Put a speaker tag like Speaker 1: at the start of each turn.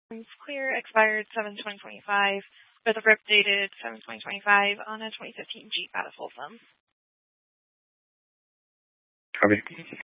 Speaker 1: Clear, expired 7/2025, with a RIP dated 7/2025 on a 2015 Jeep out of Folsom.
Speaker 2: Copy.